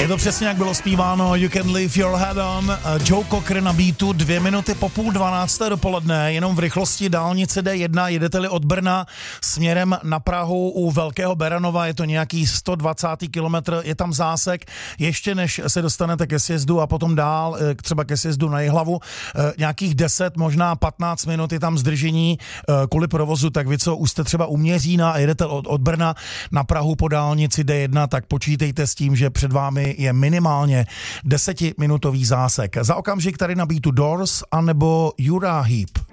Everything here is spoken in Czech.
Je to přesně jak bylo zpíváno You Can Leave Your Head On. Joe Cocker na beatu 2 minuty po 11:30 dopoledne, jenom v rychlosti dálnice D1, jedete-li od Brna směrem na Prahu u Velkého Beranova, je to nějaký 120 kilometr, je tam zásek, ještě než se dostanete ke sjezdu a potom dál třeba ke sjezdu na Jihlavu, nějakých 10, možná 15 minut je tam zdržení kvůli provozu, tak vy, co už jste třeba u Měřína a jedete od Brna na Prahu po dálnici D1, tak počítejte s tím, že před vámi je minimálně 10-minutový zásek. Za okamžik tady na beatu Doors anebo Uriah Heep.